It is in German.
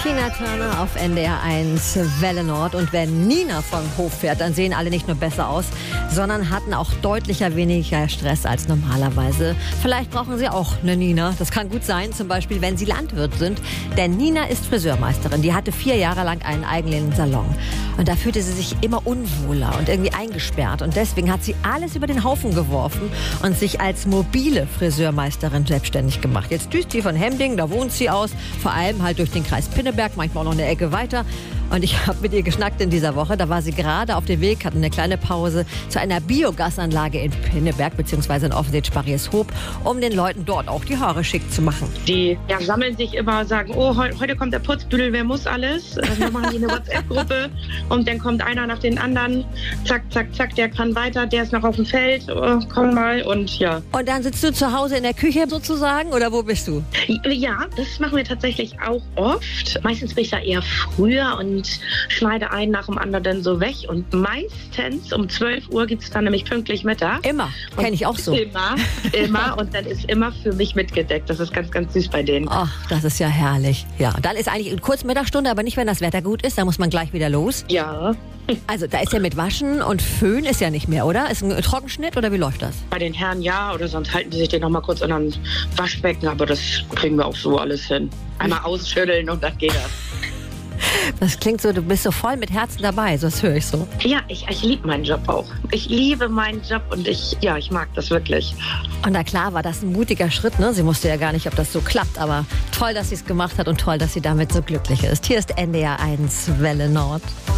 Tina Turner auf NDR 1 Welle Nord. Und wenn Nina vom Hof fährt, dann sehen alle nicht nur besser aus, sondern hatten auch deutlicher weniger Stress als normalerweise. Vielleicht brauchen sie auch eine Nina. Das kann gut sein, zum Beispiel, wenn sie Landwirt sind. Denn Nina ist Friseurmeisterin. Die hatte 4 Jahre lang einen eigenen Salon. Und da fühlte sie sich immer unwohler und irgendwie eingesperrt. Und deswegen hat sie alles über den Haufen geworfen und sich als mobile Friseurmeisterin selbstständig gemacht. Jetzt düst sie von Hemdingen, da wohnt sie aus, vor allem halt durch den Kreis Pinneberg, manchmal auch noch eine Ecke weiter. Und ich habe mit ihr geschnackt in dieser Woche. Da war sie gerade auf dem Weg, hatte eine kleine Pause zu einer Biogasanlage in Pinneberg bzw. in Offensichtsch-Barrieshoop, um den Leuten dort auch die Haare schick zu machen. Die sammeln sich immer, sagen, oh, heute kommt der Putzbüdel, wer muss alles? Dann machen die eine WhatsApp-Gruppe und dann kommt einer nach den anderen. Zack, zack, zack, der kann weiter, der ist noch auf dem Feld, oh, komm mal und ja. Und dann sitzt du zu Hause in der Küche sozusagen oder wo bist du? Ja, das machen wir tatsächlich auch oft. Meistens bin ich da eher früher und schneide einen nach dem anderen dann so weg. Und meistens um 12 Uhr gibt es dann nämlich pünktlich Mittag. Immer, kenne ich auch so. Immer. Und dann ist immer für mich mitgedeckt. Das ist ganz, ganz süß bei denen. Ach, das ist ja herrlich. Ja, und dann ist eigentlich eine kurze Mittagsstunde, aber nicht, wenn das Wetter gut ist. Da muss man gleich wieder los. Ja. Also da ist ja mit Waschen und Föhn ist ja nicht mehr, oder? Ist ein Trockenschnitt oder wie läuft das? Bei den Herren ja, oder sonst halten die sich den noch mal kurz an ein Waschbecken. Aber das kriegen wir auch so alles hin. Einmal ausschütteln und dann geht das. Das klingt so, du bist so voll mit Herzen dabei, so das höre ich so. Ja, ich liebe meinen Job auch. Ich liebe meinen Job und ich mag das wirklich. Und na klar war das ein mutiger Schritt, ne? Sie wusste ja gar nicht, ob das so klappt, aber toll, dass sie es gemacht hat und toll, dass sie damit so glücklich ist. Hier ist NDR 1 Welle Nord.